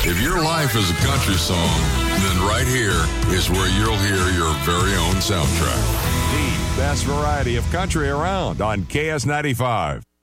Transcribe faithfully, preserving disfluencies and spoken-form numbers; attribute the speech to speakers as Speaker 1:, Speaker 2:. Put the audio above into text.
Speaker 1: If your life is a country song, then right here is where you'll hear your very own soundtrack.
Speaker 2: The best variety of country around on K S ninety-five.